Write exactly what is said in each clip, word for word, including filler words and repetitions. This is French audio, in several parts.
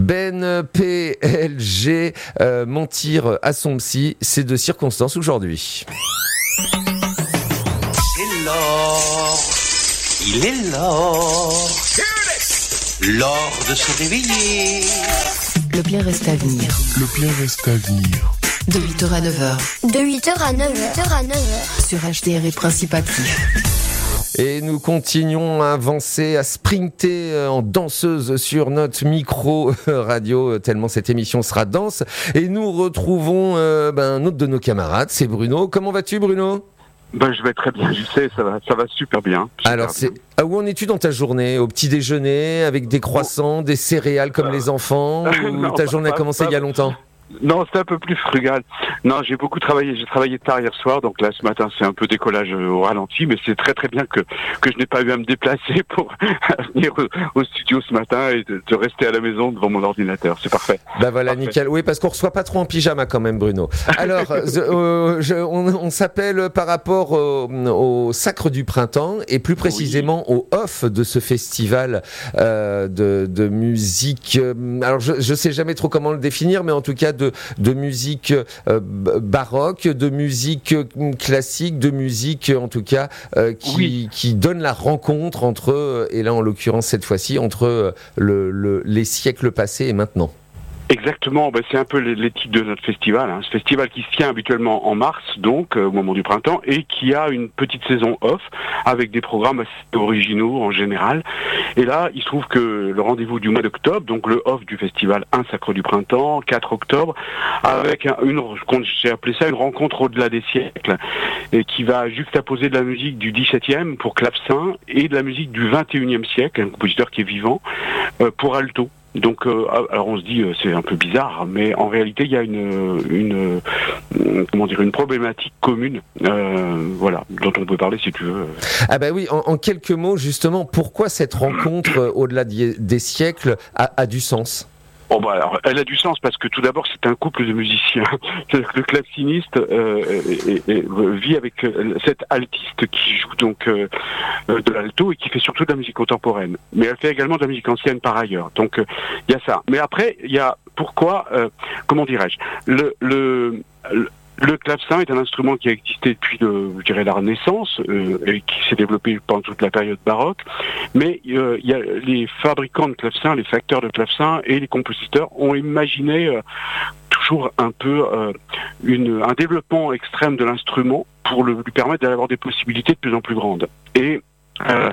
Ben P L G, euh, mentir à son psy, c'est de circonstance aujourd'hui. C'est l'or, il est l'or, l'or de se réveiller. Le plein reste à venir. Le plein reste à venir. De huit heures à neuf heures. De huit heures à neuf heures. Sur H D R et Principe Actif. Et nous continuons à avancer, à sprinter en danseuse sur notre micro radio, tellement cette émission sera danse. Et nous retrouvons euh, ben, un autre de nos camarades, c'est Bruno. Comment vas-tu, Bruno ? Ben, je vais très bien, je sais, ça va, ça va super bien. Super Alors, c'est... Ah, où en es-tu dans ta journée ? Au petit déjeuner, avec des croissants, oh. des céréales comme euh... les enfants ou non, ta journée pas, a commencé pas, il y a longtemps ? Non, c'est un peu plus frugal. Non, j'ai beaucoup travaillé. J'ai travaillé tard hier soir, donc là ce matin c'est un peu décollage au ralenti, mais c'est très très bien que que je n'ai pas eu à me déplacer pour venir au, au studio ce matin et de, de rester à la maison devant mon ordinateur. C'est parfait. Bah voilà, parfait. Nickel. Oui, parce qu'on reçoit pas trop en pyjama quand même, Bruno. Alors, euh, je, on, on s'appelle par rapport au, au Sacre du Printemps et plus précisément oui. au off de ce festival euh, de, de musique. Alors, je, je sais jamais trop comment le définir, mais en tout cas de De, de musique euh, baroque, de musique classique, de musique en tout cas euh, qui, oui. qui donne la rencontre entre, et là en l'occurrence cette fois-ci, entre le, le, les siècles passés et maintenant. Exactement, ben c'est un peu l'éthique de notre festival, hein. Ce festival qui se tient habituellement en mars, donc euh, au moment du printemps, et qui a une petite saison off avec des programmes assez originaux en général. Et là, il se trouve que le rendez-vous du mois d'octobre, donc le off du festival Un Sacre du Printemps, quatre octobre, avec un, une, j'ai appelé ça une rencontre au-delà des siècles, et qui va juxtaposer de la musique du dix-septième pour clavecin et de la musique du vingt et unième siècle, un compositeur qui est vivant, euh, pour alto. Donc, euh, alors on se dit euh, c'est un peu bizarre, mais en réalité il y a une, une, euh, comment dire, une problématique commune, euh, voilà, dont on peut parler si tu veux. Ah ben oui, en, en quelques mots justement, pourquoi cette rencontre euh, au-delà des, des siècles a, a du sens ? Oh bah alors, elle a du sens parce que tout d'abord c'est un couple de musiciens. C'est-à-dire que le claveciniste euh, et, et, et, vit avec euh, cette altiste qui joue donc euh, de l'alto et qui fait surtout de la musique contemporaine. Mais elle fait également de la musique ancienne par ailleurs. Donc il euh, y a ça. Mais après il y a pourquoi, euh, comment dirais-je, le, le, le Le clavecin est un instrument qui a existé depuis, le, je dirais, la Renaissance euh, et qui s'est développé pendant toute la période baroque. Mais euh, il y a les fabricants de clavecin, les facteurs de clavecin et les compositeurs ont imaginé euh, toujours un peu euh, une, un développement extrême de l'instrument pour le, lui permettre d'avoir des possibilités de plus en plus grandes. Et euh,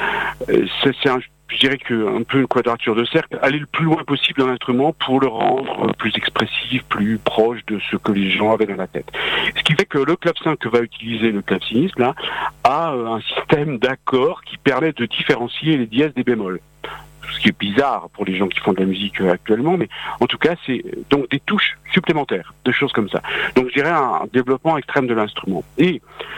c'est, c'est un je dirais qu'un peu une quadrature de cercle, aller le plus loin possible dans l'instrument pour le rendre plus expressif, plus proche de ce que les gens avaient dans la tête. Ce qui fait que le clavecin que va utiliser le claveciniste, là, a un système d'accords qui permet de différencier les dièses des bémols. Ce qui est bizarre pour les gens qui font de la musique actuellement, mais en tout cas, c'est donc des touches supplémentaires, de choses comme ça. Donc je dirais un développement extrême de l'instrument. Et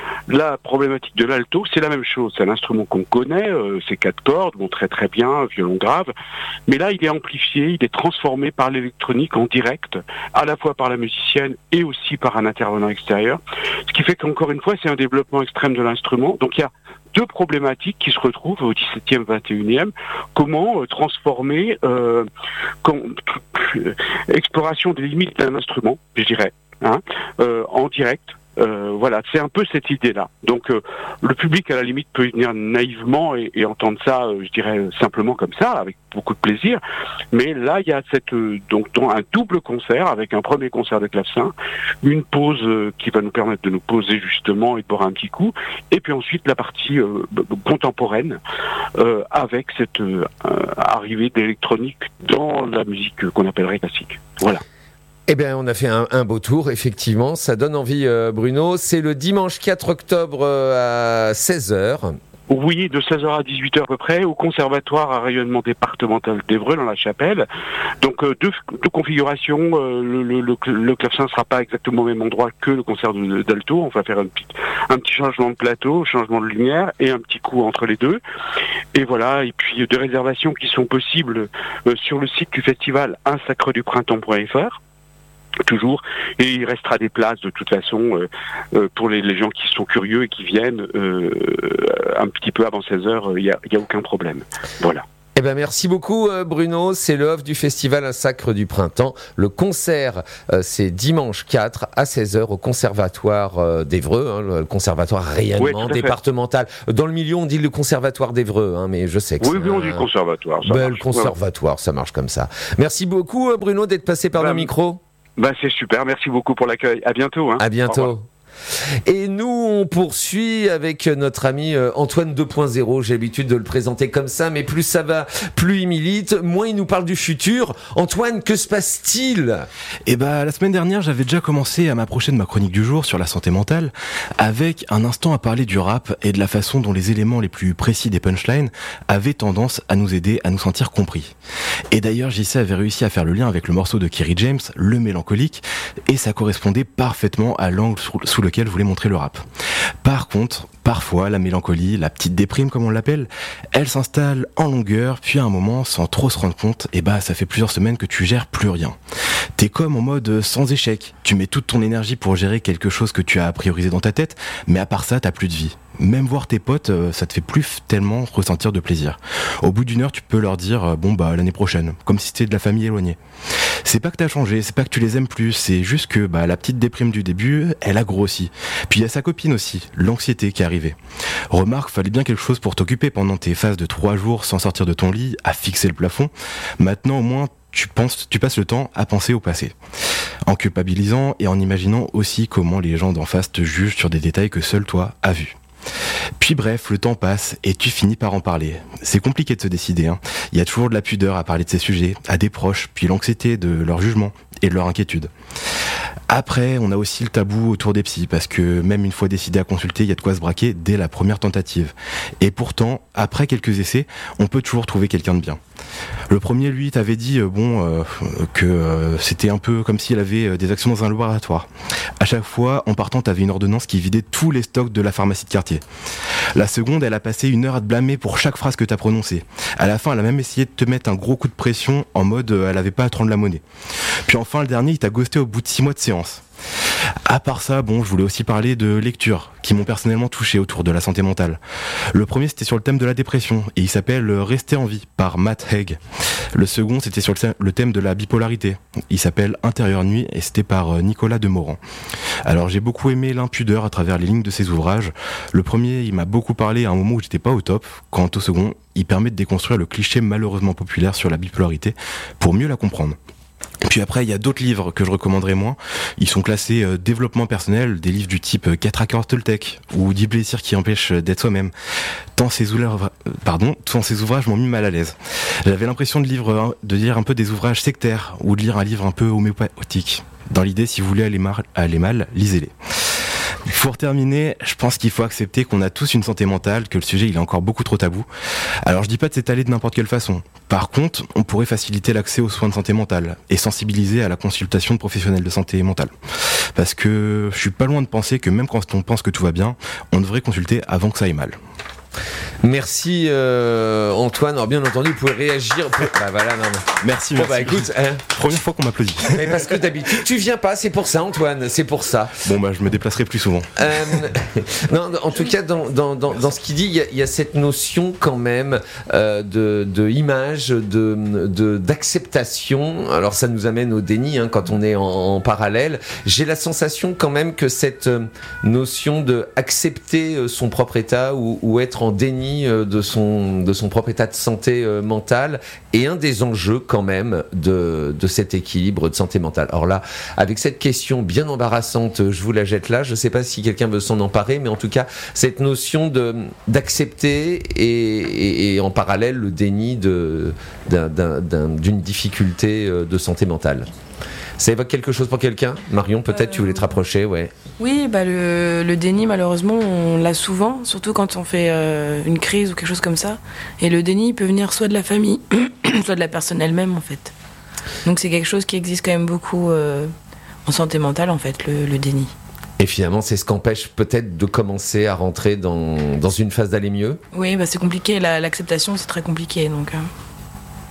la problématique de l'alto, c'est la même chose. C'est un instrument qu'on connaît, euh, c'est quatre cordes, bon très très bien, violon grave, mais là il est amplifié, il est transformé par l'électronique en direct, à la fois par la musicienne et aussi par un intervenant extérieur. Ce qui fait qu'encore une fois, c'est un développement extrême de l'instrument. Donc il y a deux problématiques qui se retrouvent au dix-septième, vingt et unième. Comment euh, transformer euh, com- euh, exploration des limites d'un instrument, je dirais, hein, euh, en direct. Euh, voilà, c'est un peu cette idée-là. Donc, euh, le public, à la limite, peut venir naïvement et, et entendre ça, euh, je dirais, simplement comme ça, avec beaucoup de plaisir. Mais là, il y a cette euh, donc, donc un double concert, avec un premier concert de clavecin, une pause euh, qui va nous permettre de nous poser justement et de boire un petit coup, et puis ensuite la partie euh, contemporaine, euh, avec cette euh, arrivée d'électronique dans la musique qu'on appellerait classique. Voilà. Eh bien, on a fait un, un beau tour, effectivement. Ça donne envie, euh, Bruno. C'est le dimanche quatre octobre euh, à seize heures. Oui, de seize heures à dix-huit heures à peu près, au conservatoire à rayonnement départemental d'Évreux, dans la Chapelle. Donc euh, deux, deux configurations, euh, le, le, le, le clavecin ne sera pas exactement au même endroit que le concert de, d'alto, on va faire un petit, un petit changement de plateau, changement de lumière et un petit coup entre les deux. Et voilà, et puis deux réservations qui sont possibles euh, sur le site du festival un sacre du printemps point f r. Toujours, et il restera des places de toute façon euh, euh, pour les, les gens qui sont curieux et qui viennent euh, un petit peu avant seize heures, il n'y a, y a aucun problème. Voilà. Eh ben merci beaucoup Bruno, c'est le off du festival Un Sacre du Printemps. Le concert euh, c'est dimanche quatre à seize heures au conservatoire euh, d'Évreux, hein, le conservatoire rayonnement oui, départemental. Dans le milieu on dit le conservatoire d'Évreux, hein, mais je sais que oui, c'est oui, on dit conservatoire. Ça ben, marche. Le conservatoire, ça marche comme ça. Merci beaucoup Bruno d'être passé par bah, nos micros. Bah c'est super, merci beaucoup pour l'accueil. À bientôt. Hein. À bientôt. Et nous, on poursuit avec notre ami Antoine deux point zéro. J'ai l'habitude de le présenter comme ça, mais plus ça va, plus il milite, moins il nous parle du futur. Antoine, que se passe-t-il ? Eh bah, la semaine dernière, j'avais déjà commencé à m'approcher de ma chronique du jour sur la santé mentale, avec un instant à parler du rap et de la façon dont les éléments les plus précis des punchlines avaient tendance à nous aider à nous sentir compris. Et d'ailleurs, J C avait réussi à faire le lien avec le morceau de Kerry James, Le Mélancolique, et ça correspondait parfaitement à l'angle sous lequel voulait montrer le rap. Par contre, parfois, la mélancolie, la petite déprime comme on l'appelle, elle s'installe en longueur, puis à un moment, sans trop se rendre compte, et bah ça fait plusieurs semaines que tu gères plus rien. T'es comme en mode sans échec. Tu mets toute ton énergie pour gérer quelque chose que tu as priorisé dans ta tête, mais à part ça, t'as plus de vie. Même voir tes potes, ça te fait plus tellement ressentir de plaisir. Au bout d'une heure, tu peux leur dire bon bah l'année prochaine, comme si c'était de la famille éloignée. C'est pas que t'as changé, c'est pas que tu les aimes plus, c'est juste que bah la petite déprime du début, elle a grossi. Puis il y a sa copine aussi, l'anxiété qui est arrivée. Remarque, fallait bien quelque chose pour t'occuper pendant tes phases de trois jours sans sortir de ton lit, à fixer le plafond. Maintenant au moins tu penses, tu passes le temps à penser au passé. En culpabilisant et en imaginant aussi comment les gens d'en face te jugent sur des détails que seul toi as vus. Puis bref, le temps passe et tu finis par en parler. C'est compliqué de se décider, hein. Il y a toujours de la pudeur à parler de ces sujets, à des proches, puis l'anxiété de leur jugement et de leur inquiétude. Après, on a aussi le tabou autour des psys, parce que même une fois décidé à consulter, il y a de quoi se braquer dès la première tentative. Et pourtant, après quelques essais, on peut toujours trouver quelqu'un de bien. Le premier, lui, t'avait dit euh, bon euh, que euh, c'était un peu comme s'il avait euh, des actions dans un laboratoire. À chaque fois, en partant, t'avais une ordonnance qui vidait tous les stocks de la pharmacie de quartier. La seconde, elle a passé une heure à te blâmer pour chaque phrase que t'as prononcée. À la fin, elle a même essayé de te mettre un gros coup de pression en mode euh, elle avait pas à te rendre la monnaie. Puis enfin, le dernier, il t'a ghosté au bout de six mois de séance. À part ça, bon, je voulais aussi parler de lectures qui m'ont personnellement touché autour de la santé mentale. Le premier, c'était sur le thème de la dépression et il s'appelle Rester en vie par Matt Haig. Le second, c'était sur le thème de la bipolarité. Il s'appelle Intérieure nuit et c'était par Nicolas Demorand. Alors j'ai beaucoup aimé l'impudeur à travers les lignes de ses ouvrages. Le premier, il m'a beaucoup parlé à un moment où j'étais pas au top. Quant au second, il permet de déconstruire le cliché malheureusement populaire sur la bipolarité pour mieux la comprendre. Puis après, il y a d'autres livres que je recommanderais moins. Ils sont classés euh, développement personnel, des livres du type euh, quatre accords Toltec ou dix plaisirs qui empêchent d'être soi-même. Tant ces ouvrages, pardon, tant ces ouvrages m'ont mis mal à l'aise. J'avais l'impression de, livre, de lire un peu des ouvrages sectaires ou de lire un livre un peu homéopathique. Dans l'idée, si vous voulez aller mal, aller mal lisez-les. Pour terminer, je pense qu'il faut accepter qu'on a tous une santé mentale, que le sujet il est encore beaucoup trop tabou. Alors je dis pas de s'étaler de n'importe quelle façon. Par contre, on pourrait faciliter l'accès aux soins de santé mentale et sensibiliser à la consultation de professionnels de santé mentale. Parce que je suis pas loin de penser que même quand on pense que tout va bien, on devrait consulter avant que ça aille mal. Merci euh, Antoine. Alors bien entendu, vous pouvez réagir. Pour... Bah voilà, non, mais... Merci. Bon merci. bah écoute, hein. Première fois qu'on m'applaudit. Mais parce que d'habitude tu viens pas, c'est pour ça Antoine, c'est pour ça. Bon bah je me déplacerai plus souvent. Euh, non, en tout cas dans dans dans, dans ce qu'il dit, il y, a, il y a cette notion quand même euh, de de image, de de d'acceptation. Alors ça nous amène au déni hein, quand on est en, en parallèle. J'ai la sensation quand même que cette notion de accepter son propre état ou, ou être en déni de son, de son propre état de santé euh, mentale est un des enjeux quand même de, de cet équilibre de santé mentale. Alors là, avec cette question bien embarrassante, je vous la jette là, je ne sais pas si quelqu'un veut s'en emparer, mais en tout cas, cette notion de, d'accepter et, et, et en parallèle le déni de, d'un, d'un, d'un, d'une difficulté de santé mentale. Ça évoque quelque chose pour quelqu'un ? Marion, peut-être euh... tu voulais te rapprocher, ouais. Oui, bah le, le déni, malheureusement, on l'a souvent, surtout quand on fait euh, une crise ou quelque chose comme ça. Et le déni, il peut venir soit de la famille, soit de la personne elle-même, en fait. Donc c'est quelque chose qui existe quand même beaucoup euh, en santé mentale, en fait, le, le déni. Et finalement, c'est ce qu'empêche peut-être de commencer à rentrer dans, dans une phase d'aller mieux ? Oui, bah c'est compliqué. La, l'acceptation, c'est très compliqué, donc... Hein.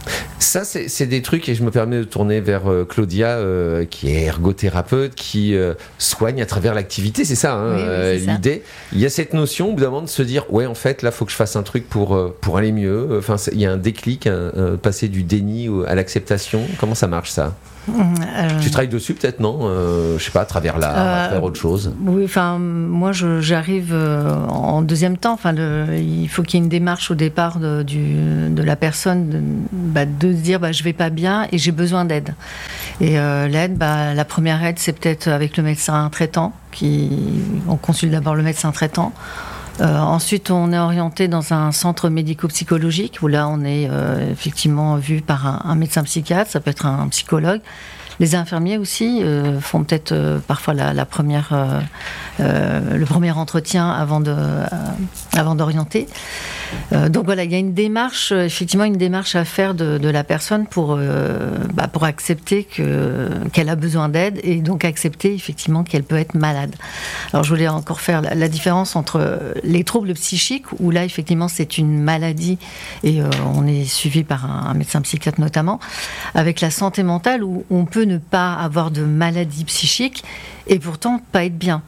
Ça, c'est, c'est des trucs, et je me permets de tourner vers euh, Claudia, euh, qui est ergothérapeute, qui euh, soigne à travers l'activité, c'est ça, hein, oui, oui, euh, c'est l'idée. Ça. Il y a cette notion, au bout d'un moment, de se dire, ouais, en fait, là, faut que je fasse un truc pour, euh, pour aller mieux. Enfin, il y a un déclic, un, un, passer du déni à l'acceptation. Comment ça marche, ça ? Euh... Tu travailles dessus peut-être, non euh, Je sais pas, à travers l'art, euh, à travers autre chose. Oui, enfin, moi, je, j'arrive euh, en deuxième temps. Enfin, le, il faut qu'il y ait une démarche au départ de, du, de la personne de, bah, de se dire, bah, je vais pas bien et j'ai besoin d'aide. Et euh, l'aide, bah, la première aide, c'est peut-être avec le médecin traitant. Qui, on consulte d'abord le médecin traitant. Euh, ensuite, on est orienté dans un centre médico-psychologique où là, on est euh, effectivement vu par un, un médecin psychiatre, ça peut être un, un psychologue. Les infirmiers aussi euh, font peut-être euh, parfois la, la première, euh, euh, le premier entretien avant de, euh, avant d'orienter. Euh, donc voilà, il y a une démarche, effectivement, une démarche à faire de, de la personne pour, euh, bah, pour accepter que, qu'elle a besoin d'aide et donc accepter effectivement qu'elle peut être malade. Alors je voulais encore faire la, la différence entre les troubles psychiques où là effectivement c'est une maladie et euh, on est suivi par un, un médecin psychiatre notamment, avec la santé mentale où on peut ne pas avoir de maladie psychique et pourtant pas être bien.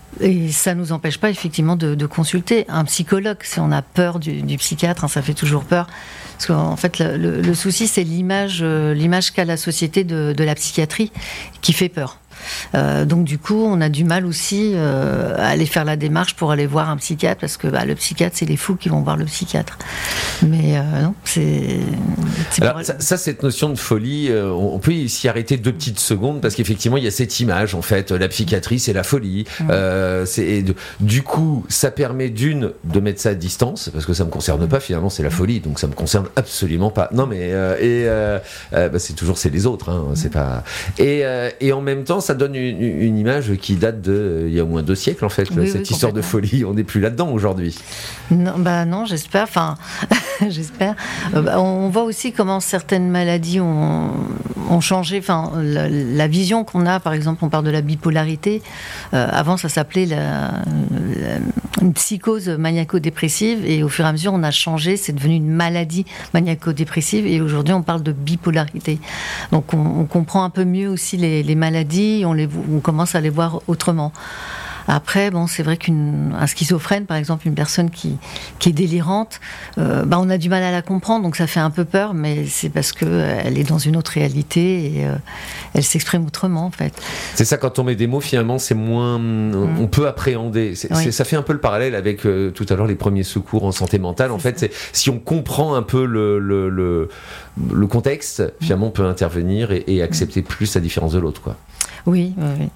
Et ça ne nous empêche pas effectivement de, de consulter un psychologue si on a peur du, du psychiatre, hein, ça fait toujours peur. Parce qu'en fait, le, le, le souci, c'est l'image, euh, l'image qu'a la société de, de la psychiatrie qui fait peur. Euh, donc du coup, on a du mal aussi euh, à aller faire la démarche pour aller voir un psychiatre parce que bah, le psychiatre, c'est les fous qui vont voir le psychiatre. Mais euh, non, c'est. c'est Alors, pour... ça, ça, cette notion de folie, euh, on peut s'y arrêter deux petites secondes parce qu'effectivement, il y a cette image. En fait, la psychiatrie, c'est la folie. Mmh. Euh, c'est, de, du coup, ça permet d'une de mettre ça à distance parce que ça me concerne pas. Finalement, c'est la folie, donc ça me concerne absolument pas. Non, mais euh, et euh, euh, bah, c'est toujours c'est les autres. Hein, c'est pas. Et euh, et en même temps, ça donne une, une image qui date de il y a au moins deux siècles en fait. Oui, cette oui, histoire de folie, on n'est plus là-dedans aujourd'hui. Non, bah non, j'espère. Enfin, j'espère. Euh, bah, on voit aussi comment certaines maladies ont, ont changé. Enfin, la, la vision qu'on a, par exemple, on parle de la bipolarité. Euh, avant, ça s'appelait la, la, une psychose maniaco-dépressive, et au fur et à mesure, on a changé. C'est devenu une maladie maniaco-dépressive, et aujourd'hui, on parle de bipolarité. Donc, on, on comprend un peu mieux aussi les, les maladies. On, les, on commence à les voir autrement. Après, bon, c'est vrai qu'un schizophrène, par exemple, une personne qui, qui est délirante, euh, bah, on a du mal à la comprendre, donc ça fait un peu peur, mais c'est parce qu'elle euh, est dans une autre réalité et euh, elle s'exprime autrement, en fait. C'est ça, quand on met des mots, finalement, c'est moins... Mmh. On peut appréhender. C'est, oui. c'est, ça fait un peu le parallèle avec, euh, tout à l'heure, les premiers secours en santé mentale. En c'est fait, c'est, si on comprend un peu le, le, le, le contexte, mmh. finalement, on peut intervenir et, et accepter mmh. plus la différence de l'autre, quoi. Oui, oui, oui.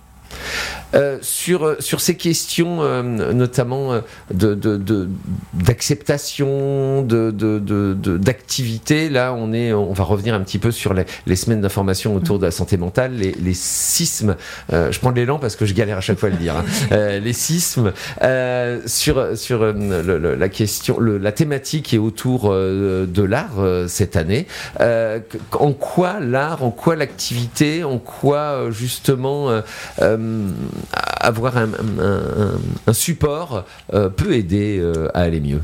Euh, sur, sur ces questions, euh, notamment euh, de, de, de, d'acceptation, de, de, de, de, d'activité, là, on, est, on va revenir un petit peu sur les, les semaines d'information autour de la santé mentale, les, les sismes. Euh, je prends de l'élan parce que je galère à chaque fois à le dire. Hein. Euh, les sismes. Euh, sur sur euh, le, le, la question, le, la thématique est autour euh, de l'art euh, cette année. Euh, en quoi l'art, en quoi l'activité, en quoi justement euh, euh, avoir un, un, un, un support euh, peut aider euh, à aller mieux.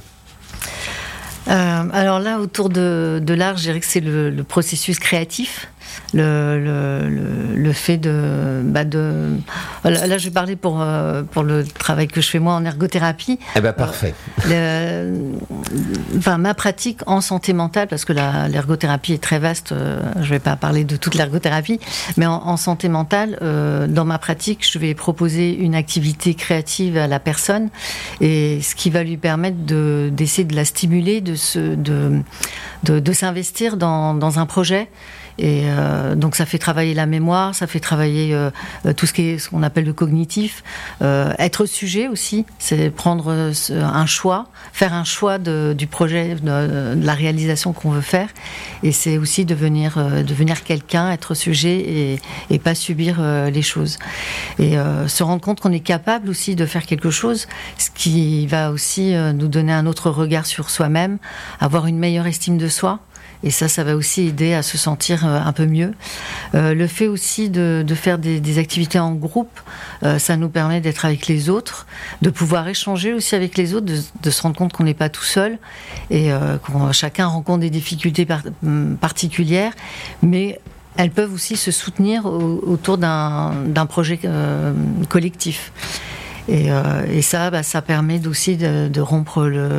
Euh, alors là, autour de, de l'art, je dirais que c'est le, le processus créatif. Le, le, le, le fait de, bah de... Là, je vais parler pour, pour le travail que je fais moi en ergothérapie. Eh ben, parfait. Euh, le, enfin, ma pratique en santé mentale, parce que la, l'ergothérapie est très vaste, euh, je ne vais pas parler de toute l'ergothérapie, mais en, en santé mentale, euh, dans ma pratique, je vais proposer une activité créative à la personne, et ce qui va lui permettre de, d'essayer de la stimuler, de, se, de, de, de s'investir dans, dans un projet. Et euh, donc ça fait travailler la mémoire, ça fait travailler euh, tout ce qui est ce qu'on appelle le cognitif, euh, être sujet aussi, c'est prendre un choix, faire un choix de, du projet, de, de la réalisation qu'on veut faire, et c'est aussi devenir euh, devenir quelqu'un, être sujet et, et pas subir euh, les choses, et euh, se rendre compte qu'on est capable aussi de faire quelque chose, ce qui va aussi euh, nous donner un autre regard sur soi-même, avoir une meilleure estime de soi. Et ça, ça va aussi aider à se sentir euh, un peu mieux. Euh, le fait aussi de, de faire des, des activités en groupe, euh, ça nous permet d'être avec les autres, de pouvoir échanger aussi avec les autres, de, de se rendre compte qu'on n'est pas tout seul et euh, qu'on chacun rencontre des difficultés par, particulières, mais elles peuvent aussi se soutenir au, autour d'un, d'un projet euh, collectif. Et, euh, et ça, bah, ça permet aussi de, de rompre le,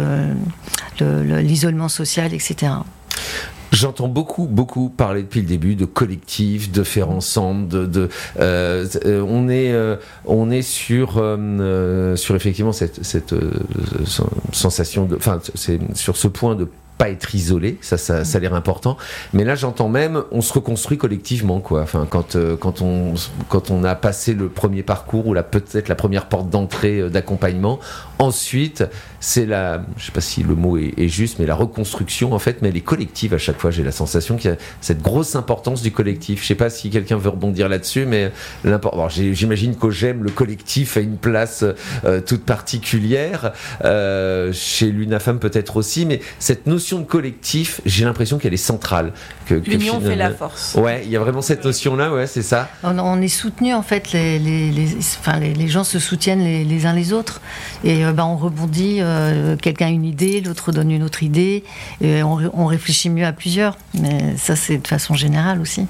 le, le, l'isolement social, et cetera. J'entends beaucoup, beaucoup parler depuis le début de collectif, de faire ensemble, de, de euh, on est, euh, on est sur, euh, sur effectivement cette, cette euh, sensation de, enfin, c'est sur ce point de pas être isolé, ça, ça, ça a l'air important. Mais là, j'entends même, on se reconstruit collectivement, quoi. Enfin, quand, euh, quand on, quand on a passé le premier parcours ou la, peut-être la première porte d'entrée euh, d'accompagnement, ensuite, c'est la, je sais pas si le mot est, est juste, mais la reconstruction, en fait, mais elle est collective à chaque fois. J'ai la sensation qu'il y a cette grosse importance du collectif. Je sais pas si quelqu'un veut rebondir là-dessus, mais l'important, bon, j'imagine qu'au G E M, le collectif a une place euh, toute particulière. Euh, chez l'UNAFAM peut-être aussi, mais cette notion de collectif, j'ai l'impression qu'elle est centrale. Que, L'union que fait la force. Ouais, il y a vraiment cette notion-là, ouais, c'est ça. On, on est soutenu en fait, les, les, les, enfin, les, les gens se soutiennent les, les uns les autres, et euh, bah, on rebondit. Euh, quelqu'un a une idée, l'autre donne une autre idée, et on, on réfléchit mieux à plusieurs. Mais ça, c'est de façon générale aussi.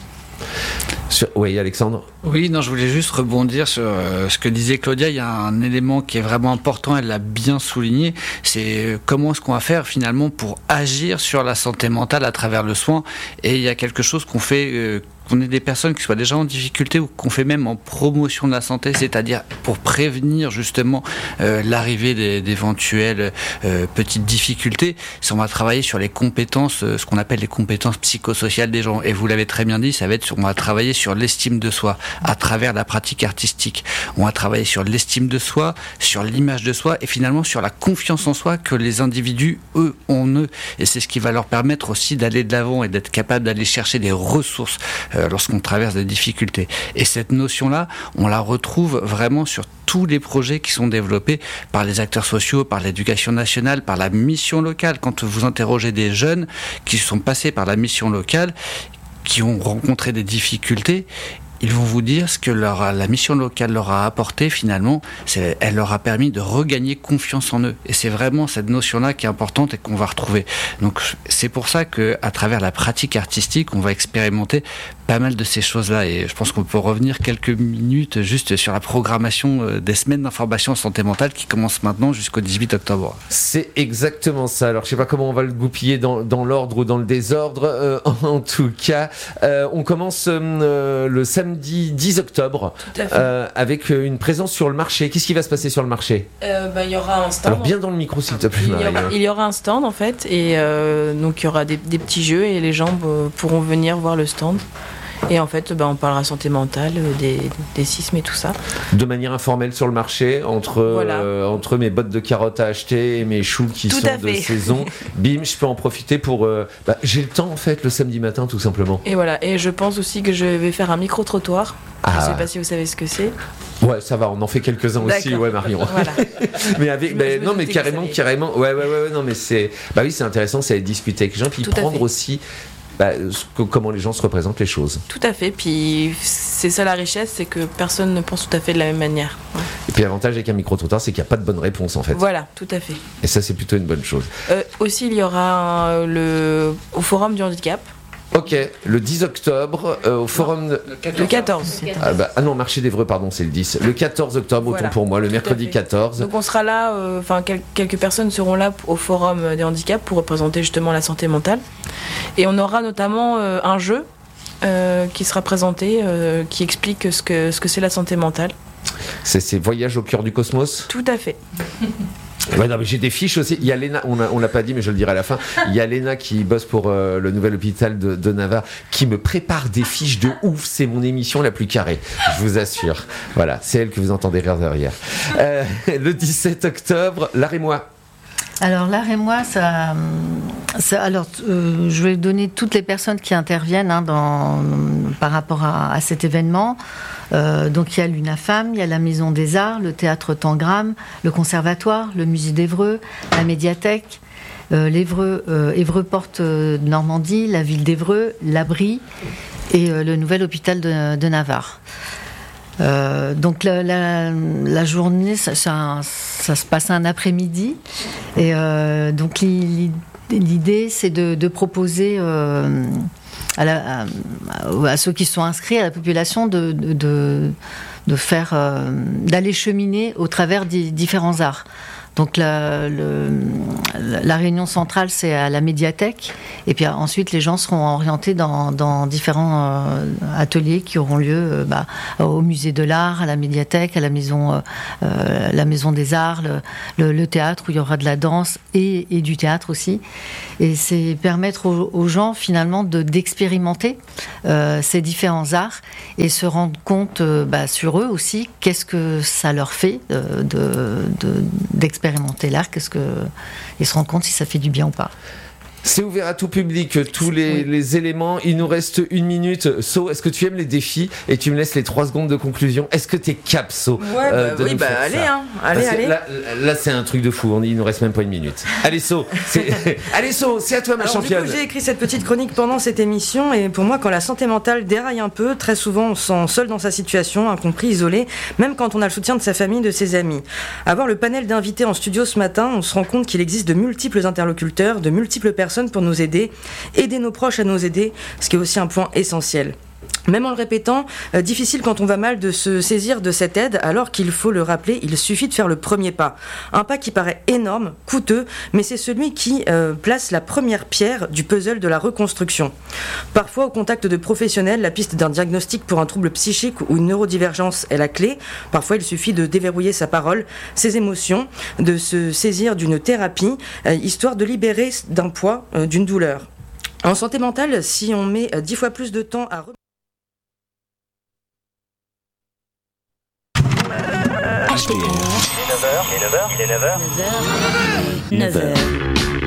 Sur... Oui, Alexandre. Oui, non, je voulais juste rebondir sur euh, ce que disait Claudia. Il y a un élément qui est vraiment important, elle l'a bien souligné, c'est comment est-ce qu'on va faire finalement pour agir sur la santé mentale à travers le soin. Et il y a quelque chose qu'on fait, euh, qu'on ait des personnes qui soient déjà en difficulté ou qu'on fait même en promotion de la santé, c'est-à-dire pour prévenir justement euh, l'arrivée des, d'éventuelles euh, petites difficultés. Si on va travailler sur les compétences, euh, ce qu'on appelle les compétences psychosociales des gens, et vous l'avez très bien dit, ça va être, on va travailler sur l'estime de soi à travers la pratique artistique. On va travailler sur l'estime de soi, sur l'image de soi et finalement sur la confiance en soi que les individus, eux, ont en eux. Et c'est ce qui va leur permettre aussi d'aller de l'avant et d'être capable d'aller chercher des ressources euh, lorsqu'on traverse des difficultés. Et cette notion-là, on la retrouve vraiment sur tous les projets qui sont développés par les acteurs sociaux, par l'éducation nationale, par la mission locale. Quand vous interrogez des jeunes qui sont passés par la mission locale, qui ont rencontré des difficultés, ils vont vous dire ce que leur, la mission locale leur a apporté finalement, c'est, elle leur a permis de regagner confiance en eux. Et c'est vraiment cette notion-là qui est importante et qu'on va retrouver. Donc c'est pour ça qu'à travers la pratique artistique, on va expérimenter pas mal de ces choses-là. Et je pense qu'on peut revenir quelques minutes juste sur la programmation des semaines d'information en santé mentale qui commence maintenant jusqu'au dix-huit octobre. C'est exactement ça. Alors je sais pas comment on va le goupiller dans, dans l'ordre ou dans le désordre. Euh, en tout cas, euh, on commence euh, le samedi Samedi dix octobre euh, avec une présence sur le marché. Qu'est-ce qui va se passer sur le marché ? euh, bah, Il y aura un stand. Alors bien dans le micro s'il te plaît. Il y aura, il y aura un stand en fait et euh, donc il y aura des, des petits jeux et les gens euh, pourront venir voir le stand. Et en fait, bah, on parlera santé mentale, des, des sismes et tout ça. De manière informelle sur le marché, entre, voilà. euh, entre mes bottes de carottes à acheter et mes choux qui tout sont de saison. Bim, je peux en profiter pour... Euh, bah, j'ai le temps en fait le samedi matin tout simplement. Et voilà, et je pense aussi que je vais faire un micro-trottoir. Ah. Je ne sais pas si vous savez ce que c'est. Ouais, ça va, on en fait quelques-uns D'accord. aussi, ouais Marion. Voilà. mais avec, je mais, me, non je mais carrément, carrément, ouais, ouais, ouais, ouais, non mais c'est... Bah oui, c'est intéressant, c'est discuter avec les gens, puis tout prendre aussi... Bah, comment les gens se représentent les choses. Tout à fait, puis c'est ça la richesse, c'est que personne ne pense tout à fait de la même manière. Ouais. Et puis l'avantage avec un micro-trottoir, c'est qu'il n'y a pas de bonne réponse en fait. Voilà, tout à fait. Et ça c'est plutôt une bonne chose. Euh, aussi il y aura un, le, au Forum du Handicap. Ok, le dix octobre, euh, au Forum... Le quatorze. Le quatorze. Ah, bah, ah non, Marché d'Évreux, pardon, c'est le dix. Le quatorze octobre, voilà. Autant pour moi, le mercredi quatorze. Donc on sera là, enfin euh, quel, quelques personnes seront là au Forum des handicaps pour représenter justement la santé mentale. Et on aura notamment euh, un jeu euh, qui sera présenté, euh, qui explique ce que, ce que c'est la santé mentale. C'est ces voyages au cœur du cosmos ? Tout à fait. Ouais, non, mais j'ai des fiches aussi. Il y a Léna, on a, on l'a pas dit, mais je le dirai à la fin. Il y a Léna qui bosse pour euh, le nouvel hôpital de, de Navarre, qui me prépare des fiches de ouf. C'est mon émission la plus carrée, je vous assure. Voilà, c'est elle que vous entendez rire derrière. Euh, le dix-sept octobre, l'art et moi. Alors l'art et moi, ça, ça alors euh, je vais donner toutes les personnes qui interviennent hein, dans, par rapport à, à cet événement. Euh, donc il y a l'UNAFAM, il y a la Maison des Arts, le Théâtre Tangram, le Conservatoire, le Musée d'Évreux, la médiathèque, euh, l'Évreux, euh, Évreux Porte de Normandie, la ville d'Évreux, l'Abri et euh, le nouvel hôpital de, de Navarre. Euh, donc la, la, la journée, ça, ça, ça se passe un après-midi, et euh, donc l'idée c'est de, de proposer euh, à, la, à, à ceux qui sont inscrits, à la population, de, de, de faire, euh, d'aller cheminer au travers des différents arts. Donc la, le, la réunion centrale, c'est à la médiathèque, et puis ensuite les gens seront orientés dans, dans différents euh, ateliers qui auront lieu euh, bah, au musée de l'art, à la médiathèque, à la maison, euh, la maison des arts, le, le, le théâtre où il y aura de la danse et, et du théâtre aussi. Et c'est permettre aux, aux gens finalement de, d'expérimenter euh, ces différents arts et se rendre compte euh, bah, sur eux aussi qu'est-ce que ça leur fait euh, de, de, d'expérimenter l'art, qu'est-ce que ils se rendent compte si ça fait du bien ou pas. C'est ouvert à tout public, tous les, oui. les éléments. Il nous reste une minute. So, est-ce que tu aimes les défis? Et tu me laisses les trois secondes de conclusion. Est-ce que t'es cap, So? Ouais, euh, bah, oui, bah allez, hein. Allez, allez. Là, là, c'est un truc de fou. On, il nous reste même pas une minute. Allez, So. C'est... allez, So, c'est à toi, ma Alors, championne. Du coup, j'ai écrit cette petite chronique pendant cette émission. Et pour moi, quand la santé mentale déraille un peu, très souvent, on se sent seul dans sa situation, incompris, isolé, même quand on a le soutien de sa famille, de ses amis. À voir le panel d'invités en studio ce matin, on se rend compte qu'il existe de multiples interlocuteurs, de multiples personnes pour nous aider. Aider nos proches à nous aider, ce qui est aussi un point essentiel. Même en le répétant, euh, difficile quand on va mal de se saisir de cette aide, alors qu'il faut le rappeler, il suffit de faire le premier pas. Un pas qui paraît énorme, coûteux, mais c'est celui qui euh, place la première pierre du puzzle de la reconstruction. Parfois, au contact de professionnels, la piste d'un diagnostic pour un trouble psychique ou une neurodivergence est la clé. Parfois, il suffit de déverrouiller sa parole, ses émotions, de se saisir d'une thérapie, euh, histoire de libérer d'un poids, euh, d'une douleur. En santé mentale, si on met euh, dix fois plus de temps à... H D R. Il est neuf heures, il est neuf heures, il est neuf heures. neuf heures.